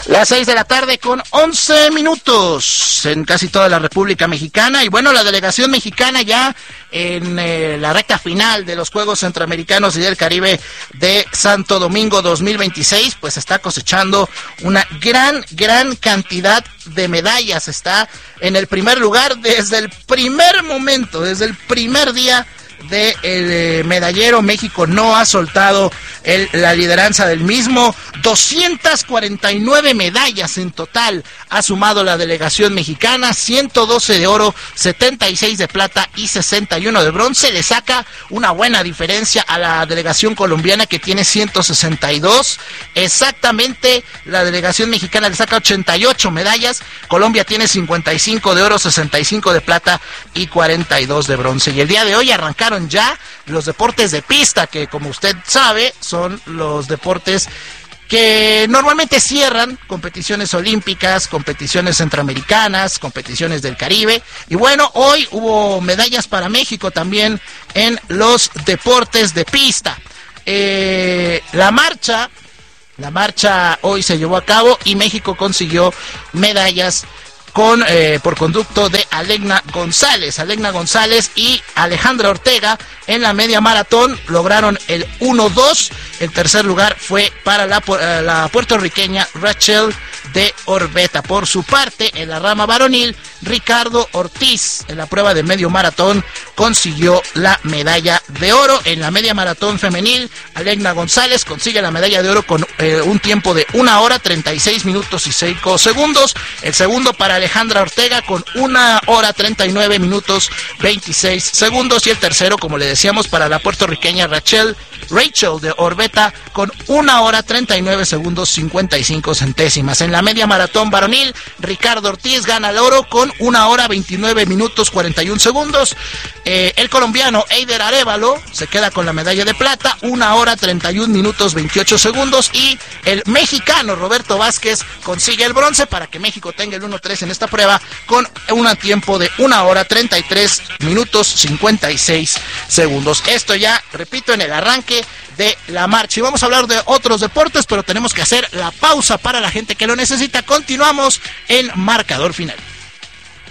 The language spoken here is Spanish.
Las 6 de la tarde con 11 minutos en casi toda la República Mexicana. Y bueno, la delegación mexicana ya en la recta final de los Juegos Centroamericanos y del Caribe de Santo Domingo 2026, pues está cosechando una gran cantidad de medallas. Está en el primer lugar desde el primer momento, desde el primer día del medallero. México no ha soltado la lideranza del mismo. 249 medallas en total ha sumado la delegación mexicana, 112 de oro, 76 de plata y 61 de bronce. Le saca una buena diferencia a la delegación colombiana, que tiene 162. Exactamente, la delegación mexicana le saca 88 medallas. Colombia tiene 55 de oro, 65 de plata y 42 de bronce. Y el día de hoy arrancaron ya los deportes de pista, que como usted sabe son los deportes que normalmente cierran competiciones olímpicas, competiciones centroamericanas, competiciones del Caribe. Y bueno, hoy hubo medallas para México también en los deportes de pista. La marcha hoy se llevó a cabo y México consiguió medallas por conducto de Alegna González y Alejandra Ortega. En la media maratón lograron el 1-2. El tercer lugar fue para la puertorriqueña Rachel de Orbeta. Por su parte, en la rama varonil, Ricardo Ortiz, en la prueba de medio maratón, consiguió la medalla de oro. En la media maratón femenil, Alegna González consigue la medalla de oro con un tiempo de 1 hora, 36 minutos y 5 segundos. El segundo para Alejandra Ortega con 1 hora, 39 minutos, 26 segundos. Y el tercero, como le decíamos, para la puertorriqueña Rachel de Orbeta con 1 hora, 39 segundos, 55 centésimas. En la media maratón varonil, Ricardo Ortiz gana el oro con 1 hora, 29 minutos, 41 segundos. El colombiano Eider Arévalo se queda con la medalla de plata, 1 hora, 31 minutos, 28 segundos. Y el mexicano Roberto Vázquez consigue el bronce para que México tenga el 1-3 en esta prueba con un tiempo de 1 hora, 33 minutos, 56 segundos. Esto ya, repito, en el arranque de la marcha. Y vamos a hablar de otros deportes, pero tenemos que hacer la pausa para la gente que lo necesita. Continuamos en Marcador Final.